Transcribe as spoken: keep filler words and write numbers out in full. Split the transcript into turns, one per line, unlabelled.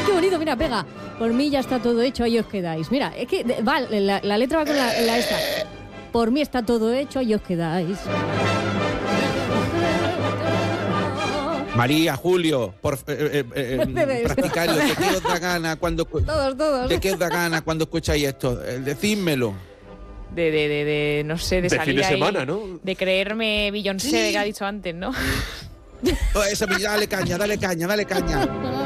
qué bonito, mira, pega. Por mí ya está todo hecho, ahí os quedáis. Mira, es que va, la, la letra va con la, la esta. Por mí está todo hecho, ahí os quedáis.
María, Julio, por eh, eh, eh, practicarlo. ¿De qué os da gana cuando,
todos, todos.
¿de qué os da gana cuando escucháis esto? Eh, decídmelo.
De, de, de, de, no sé, de,
de
salir
fin de
ahí,
semana, ¿no?
De creerme Beyoncé,
Sí.
que ha dicho antes, ¿no?
Oh, esa, dale caña, dale caña, dale caña.